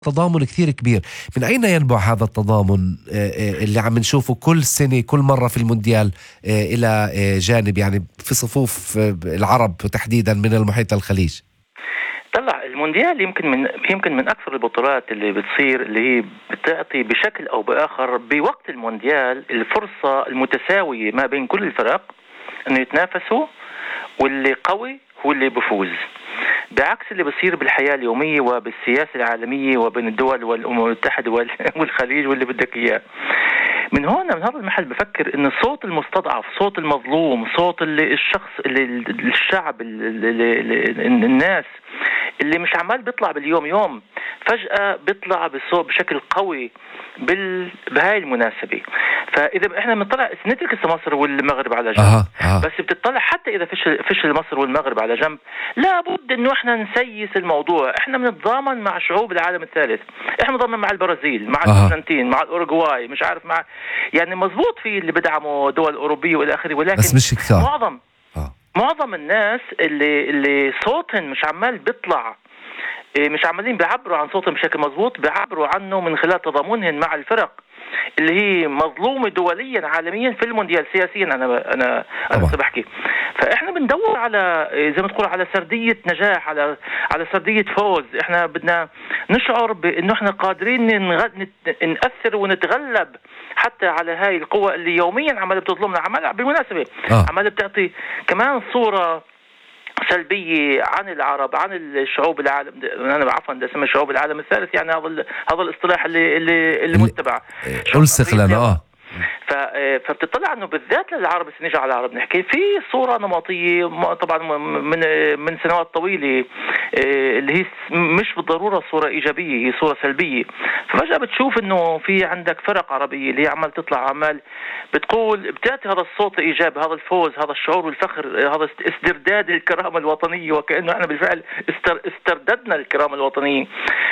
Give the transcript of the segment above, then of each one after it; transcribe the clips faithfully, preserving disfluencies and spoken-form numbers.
تضامن كثير كبير. من أين ينبع هذا التضامن اللي عم نشوفه كل سنة كل مرة في المونديال إلى جانب يعني في صفوف العرب تحديدا من المحيط الخليج؟ طلع المونديال يمكن من يمكن من أكثر البطولات اللي بتصير اللي هي بتعطي بشكل أو بآخر بوقت المونديال الفرصة المتساوية ما بين كل الفرق إنه يتنافسوا، واللي قوي هو اللي بفوز، بعكس اللي بصير بالحياة اليومية وبالسياسة العالمية وبين الدول والأمم المتحدة والخليج واللي بدك إياه. من هون من هذا المحل بفكر إن صوت المستضعف، صوت المظلوم، صوت اللي الشخص اللي الشعب اللي اللي الناس اللي مش عمال بيطلع باليوم يوم فجأة بيطلع بصوت بشكل قوي بال... بهاي المناسبة. فإذا إحنا بنطلع نترك مصر والمغرب على جنب، آه آه. بس بتطلع حتى إذا فشل فشل مصر والمغرب على جنب، لابد إنه إحنا نسيس الموضوع. إحنا بنتضامن مع شعوب العالم الثالث، إحنا بنتضامن مع البرازيل، مع آه. الأرجنتين، مع الأوروغواي، مش عارف مع يعني مزبوط في اللي بدعموا دول أوروبية والى آخره، ولكن بس مش كثار. معظم آه. معظم الناس اللي اللي صوتهم مش عمال بيطلع، مش عمالين بيعبروا عن صوتهم بشكل مضبوط، بيعبروا عنه من خلال تضامنهم مع الفرق اللي هي مظلومة دوليا عالميا في المونديال سياسيا. أنا أنا أنا بحكي، فإحنا بندور على زي ما تقول على سردية نجاح، على على سردية فوز. إحنا بدنا نشعر بإنه إحنا قادرين نأثر ونتغلب حتى على هاي القوة اللي يوميا عمالة بتظلمنا. عمالة بالمناسبة آه. عمالة بتعطي كمان صورة سلبية عن العرب، عن الشعوب العالم، أنا عفوا بدي أسمي شعوب العالم الثالث، يعني هذا هذا الاصطلاح اللي اللي, اللي متبع ألصق لنا. آه فبتطلع انه بالذات للعرب، بس نيجي على العرب نحكي في صوره نمطيه طبعا من من سنوات طويله اللي هي مش بالضروره صوره ايجابيه، هي صوره سلبيه. ففجاه بتشوف انه في عندك فرق عربيه اللي هي عمال تطلع عمال بتقول بتعطي هذا الصوت ايجاب، هذا الفوز، هذا الشعور والفخر، هذا استرداد الكرامه الوطنيه، وكانه احنا بالفعل استرددنا الكرامه الوطنيه.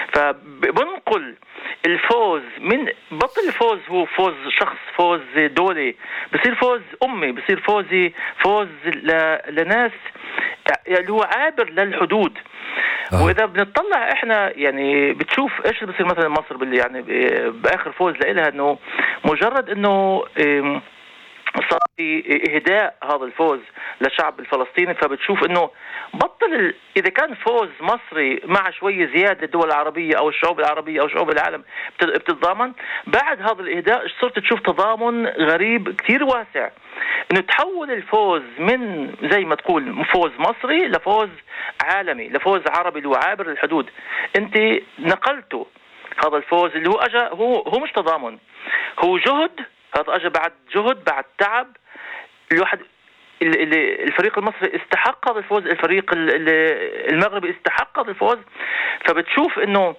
فبنقل الفوز من بطل الفوز هو فوز شخص، فوز دولي، بصير فوز أمي، بصير فوزي فوز لناس اللي هو عابر للحدود. آه. وإذا بنطلع إحنا يعني بتشوف إيش بصير مثلا مصر باللي يعني بآخر فوز لإلها، إنه مجرد إنه صار في إهداء هذا الفوز للشعب الفلسطيني، فبتشوف إنه بطل ال... إذا كان فوز مصري مع شوية زيادة الدول العربية أو الشعوب العربية أو شعوب العالم بتتضامن، بعد هذا الإهداء صرت تشوف تضامن غريب كتير واسع، إنه تحول الفوز من زي ما تقول فوز مصري لفوز عالمي، لفوز عربي اللي هو عابر للحدود. أنت نقلته هذا الفوز اللي هو أجا، هو هو مش تضامن، هو جهد، هذا أجا بعد جهد بعد تعب. الواحد الفريق المصري استحق هذا الفوز، الفريق المغربي استحق هذا الفوز. فبتشوف انه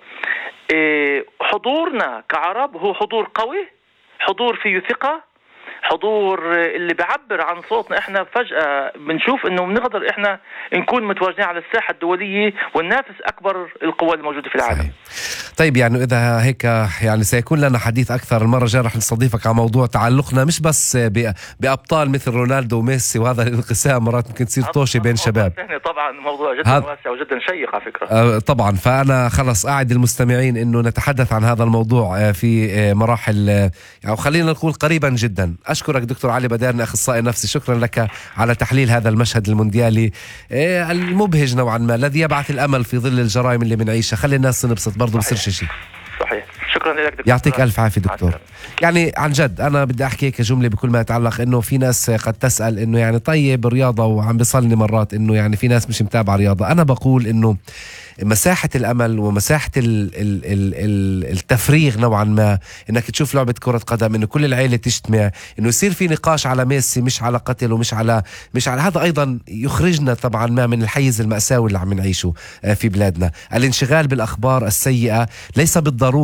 حضورنا كعرب هو حضور قوي، حضور فيه ثقة، حضور اللي بيعبر عن صوتنا. احنا فجأة بنشوف انه بنقدر احنا نكون متواجدين على الساحة الدولية وننافس اكبر القوى الموجودة في العالم. صحيح. طيب يعني إذا هيك يعني سيكون لنا حديث أكثر المرة الجاية. رح نستضيفك على موضوع تعلقنا مش بس بأبطال مثل رونالدو وميسي، وهذا الانقسام مرات ممكن تصير طوشة بين شباب. طبعا موضوع جدا واسع وجدا شيق على فكرة. آه طبعا. فأنا خلص أعد المستمعين إنه نتحدث عن هذا الموضوع في مراحل يعني خلينا نقول قريبا جدا. أشكرك دكتور علي بدارني أخصائي نفسي، شكرا لك على تحليل هذا المشهد المونديالي المبهج نوعا ما الذي يبعث الأمل في ظل الجرائم اللي بنعيشها. خلي الناس تنبسط برضو، بصيرش شيء. صحيح. شكرا لك دكتور. يعطيك ألف عافية دكتور. يعني عن جد أنا بدي أحكي هيك جملة بكل ما يتعلق إنه في ناس قد تسأل إنه يعني طيب رياضة، وعم بيصلني مرات إنه يعني في ناس مش متابعة رياضة. أنا بقول إنه مساحة الأمل ومساحة ال ال ال التفريغ نوعا ما، إنك تشوف لعبة كرة قدم إنه كل العائلة تجتمع، إنه يصير في نقاش على ميسي مش على قتل ومش على مش على هذا، أيضا يخرجنا طبعا ما من الحيز المأساوي اللي عم نعيشه في بلادنا. الانشغال بالأخبار السيئة ليس بالضرورة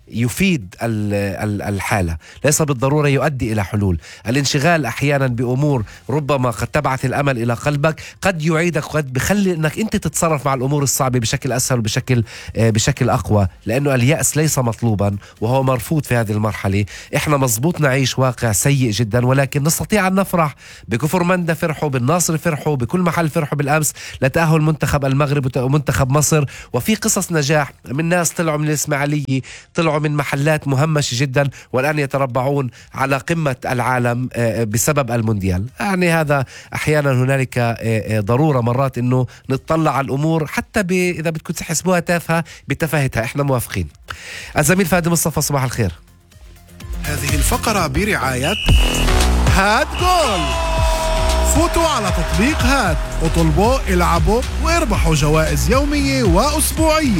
يفيد الحالة، ليس بالضرورة يؤدي إلى حلول. الانشغال أحيانا بأمور ربما قد تبعث الأمل إلى قلبك قد يعيدك، قد بخلي أنك أنت تتصرف مع الأمور الصعبة بشكل أسهل وبشكل بشكل أقوى، لأنه اليأس ليس مطلوبا وهو مرفوض في هذه المرحلة. إحنا مزبوط نعيش واقع سيء جدا، ولكن نستطيع أن نفرح بكفر مندة، فرحوا بالناصر، فرحوا بكل محل، فرحوا بالأمس لتأهل منتخب المغرب ومنتخب مصر. وفي قصص نجاح من ناس طلعوا من الإسماعيلية، طلعوا من محلات مهمشة جدا، والآن يتربعون على قمة العالم بسبب المونديال. يعني هذا أحيانا هنالك ضرورة مرات أنه نتطلع على الأمور حتى ب... إذا بدكم تحسبوها تافهة بتفاهتها، إحنا موافقين. الزميل فادي مصطفى، صباح الخير. هذه الفقرة برعاية هات جول. فوتوا على تطبيق هات وطلبوا، العبوا واربحوا جوائز يومية وأسبوعية.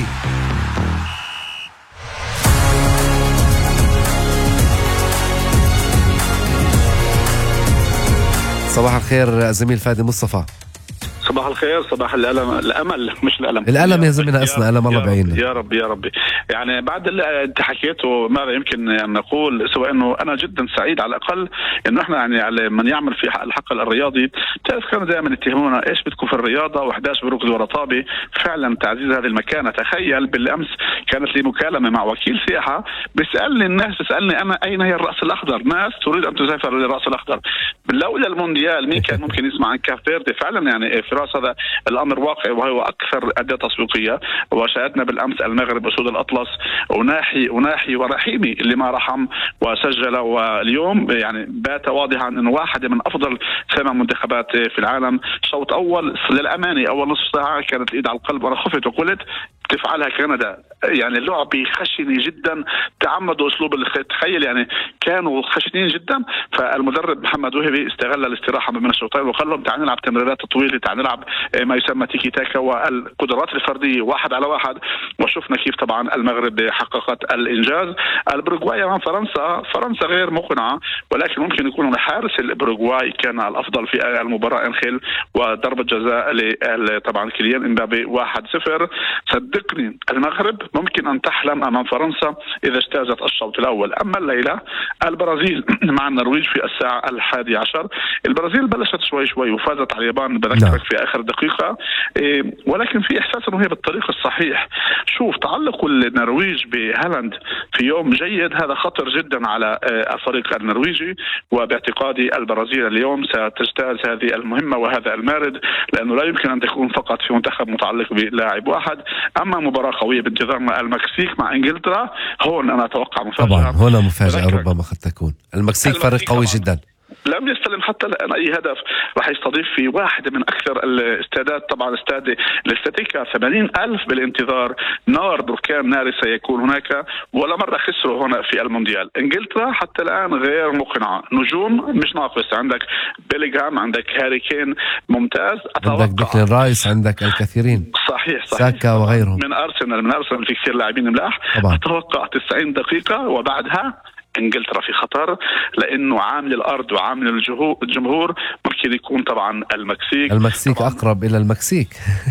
صباح الخير الزميل فادي مصطفى. صباح الخير، صباح الألم، الأمل مش الألم الألم يا زميلنا، أصلا ألم الله بعيننا. يا رب يا ربي. يعني بعد اللي أنت حكيته ماذا يمكن أن نقول، سواء أنه أنا جدا سعيد على الأقل أنه إحنا يعني على من يعمل في الحقل الرياضي. تعرف كانوا دائما يتهمونا إيش بدكم في الرياضة وإحداث بركض ورا طابة. فعلا تعزيز هذه المكانة. تخيل بالأمس كانت لي مكالمة مع وكيل سياحة بيسألني، الناس تسألني أنا أين هي الرأس الأخضر، ناس تريد أن تسافر للرأس الأخضر. لولا المونديال مين كان ممكن يسمع عن كاب فيردي؟ فعلا يعني فراس هذا الأمر واقعي وهو أكثر أداة تسويقية. وشاهدنا بالأمس المغرب أسود الأطلس وناحي وناحي ورحيمي اللي ما رحم وسجل، واليوم يعني بات واضحا أنه واحدة من أفضل ثمان منتخبات في العالم. شوط أول للأمانة أول نصف ساعة كانت الإيد على القلب، وأنا خفت وقلت تفعلها كندا. يعني لعبي خشني جدا، تعمدوا أسلوب تخيل يعني كانوا خشنين جدا. فالمدرب محمد وهبي استغل الاستراحة من الشوطين وقال لهم تعال نلعب تمريرات طويلة، تعال نلعب ما يسمى تيكي تاكا والقدرات الفردية واحد على واحد. وشفنا كيف طبعا المغرب حققت الإنجاز. البروغواي مع فرنسا، فرنسا غير مقنعة، ولكن ممكن يكون حارس البروغواي كان الأفضل في المباراة انخيل، وضربة جزاء طبعا كيليان امبابي واحد صفر. صدقني المغرب ممكن أن تحلم أمام فرنسا إذا اجتازت الشوط الأول. أما الليلة البرازيل مع النرويج في الساعة الحادي عشر. البرازيل بلشت شوي شوي وفازت على اليابان بذكرك في آخر دقيقة، إيه ولكن في إحساس أنه هي بالطريق الصحيح. شوف تعلق النرويج بهالاند في يوم جيد، هذا خطر جدا على الفريق النرويجي. وباعتقادي البرازيل اليوم ستجتاز هذه المهمة وهذا المارد، لأنه لا يمكن أن تكون فقط في منتخب متعلق بلاعب واحد. أما مباراة قوية بانتظارنا المكسيك مع إنجلترا، هون أنا أتوقع مفاجأة. طبعا هنا مفاجأة ربما قد تكون. المكسيك فريق قوي جدا، لم يستلم حتى الآن أي هدف. راح يستضيف في واحدة من أكثر الاستادات، طبعا استاد الاستاتيكا، ثمانين ألف بالانتظار. نار بركان ناري سيكون هناك، ولا مرة خسروا هنا في المونديال. إنجلترا حتى الآن غير مقنعة، نجوم مش ناقص. عندك بيليغهام، عندك هاري كين ممتاز، عندك ديكلان رايس، عندك الكثيرين صحيح صحيح ساكا وغيرهم من أرسنال من أرسنال في كثير لاعبين ملاح. أتوقع تسعين دقيقة وبعدها إنجلترا في خطر، لأنه عامل الأرض وعامل الجمهور ممكن يكون طبعا المكسيك. المكسيك طبعاً أقرب إلى المكسيك.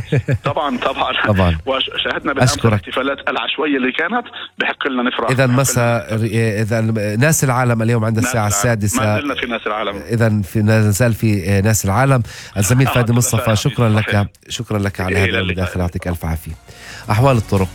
طبعا طبعا طبعا. وشاهدنا بالأمس الاحتفالات العشوائية اللي كانت، بحق لنا نفرح. إذا مساء إذا ناس العالم اليوم عند الساعة السادسة، ما زلنا في ناس العالم. إذا في نزال في ناس العالم. الزميل فادي مصطفى، شكرا لك، شكرا لك على هذا المداخلة، يعطيك ألف عافية. أحوال الطرق.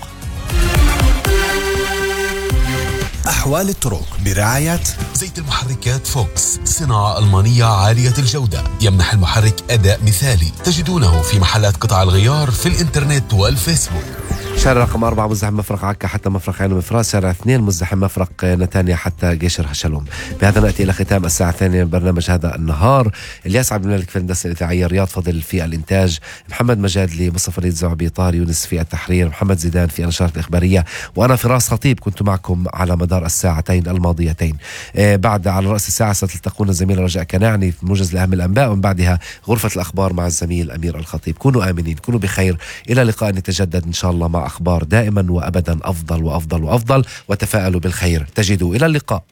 أحوال الطرق برعاية زيت المحركات فوكس، صناعة ألمانية عالية الجودة، يمنح المحرك أداء مثالي. تجدونه في محلات قطع الغيار في الإنترنت والفيسبوك. شارع رقم أربعة مزدحم مفرق عكا حتى مفرق عين ومفراس. شارع اثنين مزدحم مفرق نتانيا حتى جيشر هشلوم. بهذا نأتي إلى ختام الساعة الثانية من برنامج هذا النهار. الياس عبد الملك في الهندسة الإذاعية، رياض فضل في الإنتاج، محمد مجادلي، مصطفى فريد زعبي، طاهر يونس في التحرير، محمد زيدان في النشرات الإخبارية، وأنا فراس خطيب كنت معكم على مدار الساعتين الماضيتين. آه بعد على رأس الساعة ستلتقون الزميل رجاء كناعني في موجز لأهم الأنباء، ومن بعدها غرفة الأخبار مع الزميل أمير الخطيب. كونوا آمنين، كونوا بخير، إلى لقاء نتجدد إن شاء الله مع أخبار دائما وأبدا أفضل وأفضل وأفضل، وتفاءلوا بالخير تجدوا. إلى اللقاء.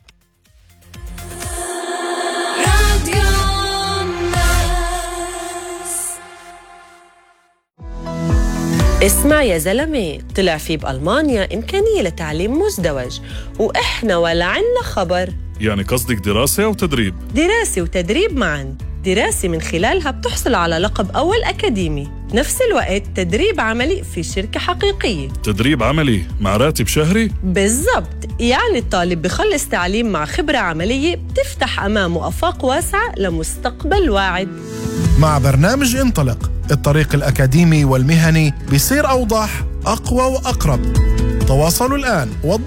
اسمع يا زلمة، طلع في بألمانيا إمكانية لتعليم مزدوج وإحنا ولا عنا خبر. يعني قصدك دراسة أو تدريب؟ دراسة وتدريب معاً. دراسة من خلالها بتحصل على لقب أول أكاديمي، نفس الوقت تدريب عملي في شركة حقيقية. تدريب عملي مع راتب شهري؟ بالضبط، يعني الطالب بخلص تعليم مع خبرة عملية بتفتح أمامه آفاق واسعة لمستقبل واعد. مع برنامج انطلق، الطريق الأكاديمي والمهني بيصير أوضح، أقوى وأقرب. تواصلوا الآن.